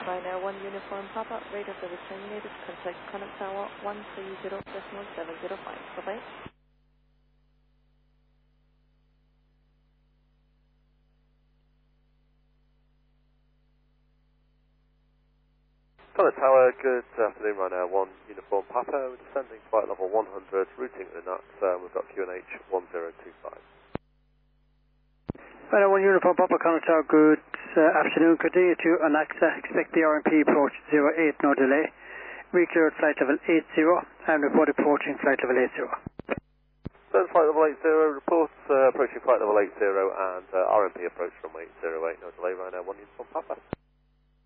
Ryanair 1 Uniform Papa, radio service terminated, contact Connect Tower 130.705. Bye-bye. Connect Tower, good afternoon, Ryanair 1 Uniform Papa, we're descending flight level 100, routing the nuts, we've got QNH 1025. Ryanair 1 Uniform Papa, Connect Tower, good afternoon, continue to Anaxa, expect the RMP approach 08, no delay, recleared flight level 80, and report approaching flight level 80. Then flight level 80, reports approaching flight level 80 and RMP approach from 808, no delay, Ryanair 1 Uniform Papa.